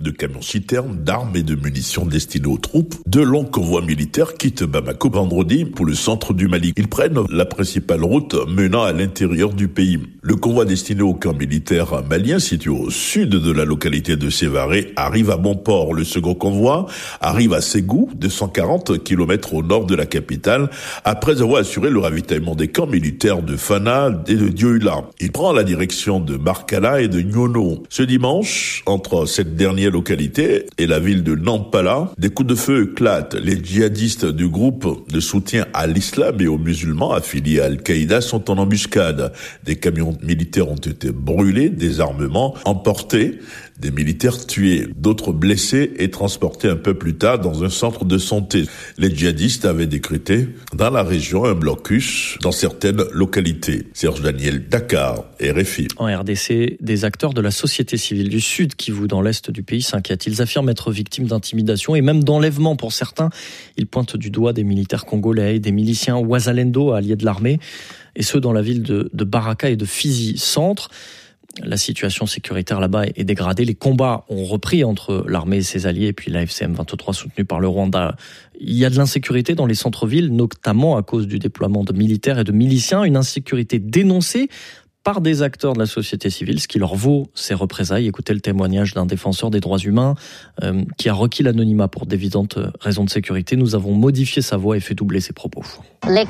de camions-citernes, d'armes et de munitions destinées aux troupes. De longs convois militaires quittent Bamako vendredi pour le centre du Mali. Ils prennent la principale route menant à l'intérieur du pays. Le convoi destiné au camp militaire malien situé au sud de la localité de Sévaré arrive à bon port. Le second convoi arrive à Ségou, 240 km au nord de la capitale, après avoir assuré le ravitaillement des camps militaires de Fana et de Dioula. Il prend la direction de Markala et de Nyono. Ce dimanche, entre cette dernière localité et la ville de Nampala, des coups de feu éclatent. Les djihadistes du groupe de soutien à l'islam et aux musulmans affiliés à Al-Qaïda sont en embuscade. Des camions militaires ont été brûlés, des armements emportés, des militaires tués, d'autres blessés et transportés un peu plus tard dans un centre de santé. Les djihadistes avaient décrété dans la région un blocus dans certaines localités. Serge Daniel, Dakar, RFI. En RDC, des acteurs de la société civile du Sud Kivu dans l'est du pays s'inquiètent. Ils affirment être victimes d'intimidation et même d'enlèvement pour certains. Ils pointent du doigt des militaires congolais et des miliciens Wazalendo, alliés de l'armée, et ceux dans la ville de Baraka et de Fizi Centre. La situation sécuritaire là-bas est dégradée. Les combats ont repris entre l'armée et ses alliés et puis la FCM23 soutenue par le Rwanda. Il y a de l'insécurité dans les centres-villes, notamment à cause du déploiement de militaires et de miliciens. Une insécurité dénoncée par des acteurs de la société civile, ce qui leur vaut ces représailles. Écoutez le témoignage d'un défenseur des droits humains qui a requis l'anonymat pour d'évidentes raisons de sécurité. Nous avons modifié sa voix et fait doubler ses propos. Le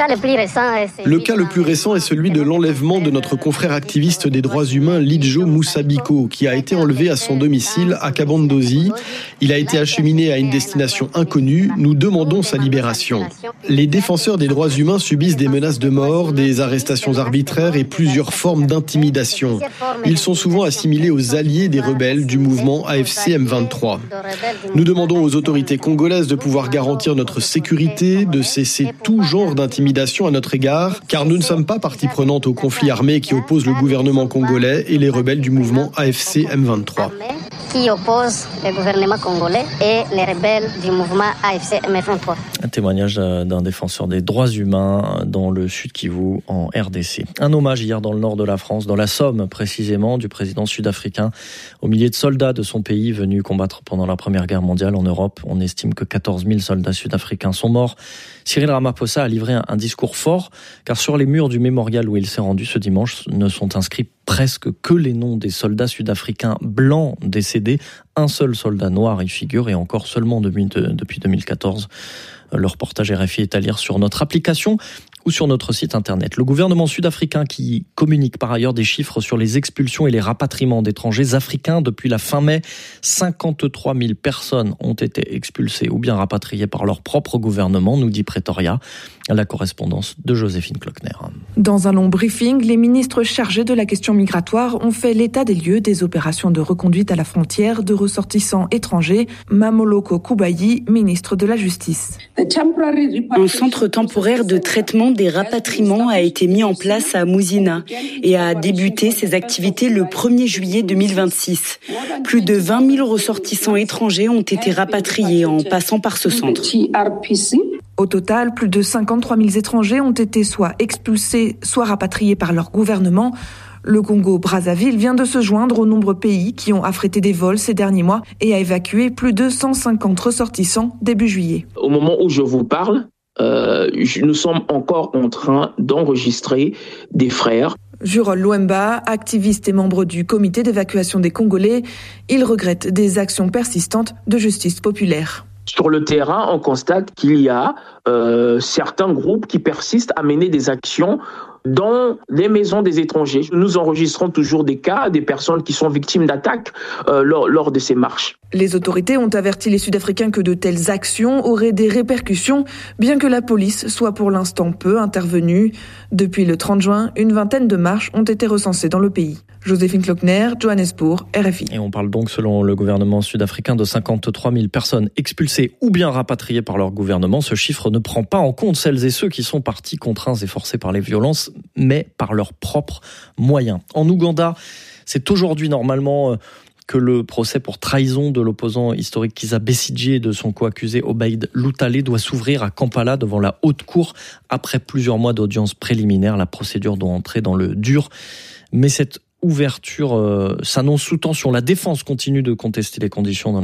cas le plus récent est celui de l'enlèvement de notre confrère activiste des droits humains Lidjo Moussabiko, qui a été enlevé à son domicile à Kabandozi. Il a été acheminé à une destination inconnue. Nous demandons sa libération. Les défenseurs des droits humains subissent des menaces de mort, des arrestations arbitraires et plusieurs formes d'intimidation. Ils sont souvent assimilés aux alliés des rebelles du mouvement AFC M23. Nous demandons aux autorités congolaises de pouvoir garantir notre sécurité, de cesser tout genre d'intimidation à notre égard, car nous ne sommes pas partie prenante au conflit armé qui oppose le gouvernement congolais et les rebelles du mouvement AFC M23. Qui oppose le gouvernement congolais et les rebelles du mouvement AFC M23. Un témoignage d'un défenseur des droits humains dans le Sud Kivu en RDC. Un hommage hier dans le nord de la France, dans la Somme précisément, du président sud-africain aux milliers de soldats de son pays venus combattre pendant la Première Guerre mondiale en Europe. On estime que 14 000 soldats sud-africains sont morts. Cyril Ramaphosa a livré un discours fort, car sur les murs du mémorial où il s'est rendu ce dimanche ne sont inscrits presque que les noms des soldats sud-africains blancs décédés. Un seul soldat noir y figure, et encore seulement depuis 2014. Le reportage RFI est à lire sur notre application ou sur notre site internet. Le gouvernement sud-africain qui communique par ailleurs des chiffres sur les expulsions et les rapatriements d'étrangers africains depuis la fin mai. 53 000 personnes ont été expulsées ou bien rapatriées par leur propre gouvernement, nous dit Pretoria. La correspondance de Joséphine Klockner. Dans un long briefing, les ministres chargés de la question migratoire ont fait l'état des lieux des opérations de reconduite à la frontière de ressortissants étrangers. Mamoloko Kubayi, ministre de la Justice. Un centre temporaire de traitement des rapatriements a été mis en place à Muzina et a débuté ses activités le 1er juillet 2026. Plus de 20 000 ressortissants étrangers ont été rapatriés en passant par ce centre. Au total, plus de 53 000 étrangers ont été soit expulsés, soit rapatriés par leur gouvernement. Le Congo-Brazzaville vient de se joindre aux nombreux pays qui ont affrété des vols ces derniers mois et a évacué plus de 150 ressortissants début juillet. Au moment où je vous parle, nous sommes encore en train d'enregistrer des frères. Jurol Louemba, activiste et membre du comité d'évacuation des Congolais, il regrette des actions persistantes de justice populaire. Sur le terrain, on constate qu'il y a certains groupes qui persistent à mener des actions dans les maisons des étrangers. Nous enregistrons toujours des cas, des personnes qui sont victimes d'attaques lors de ces marches. Les autorités ont averti les Sud-Africains que de telles actions auraient des répercussions, bien que la police soit pour l'instant peu intervenue. Depuis le 30 juin, une vingtaine de marches ont été recensées dans le pays. Joséphine Klockner, Johannesburg, RFI. Et on parle donc, selon le gouvernement sud-africain, de 53 000 personnes expulsées ou bien rapatriées par leur gouvernement. Ce chiffre ne prend pas en compte celles et ceux qui sont partis contraints et forcés par les violences, mais par leurs propres moyens. En Ouganda, c'est aujourd'hui normalement que le procès pour trahison de l'opposant historique Kizza Besigye et de son co-accusé Obeid Lutale doit s'ouvrir à Kampala devant la haute cour après plusieurs mois d'audience préliminaire. La procédure doit entrer dans le dur, mais cette ouverture s'annonce sous tension. La défense continue de contester les conditions dans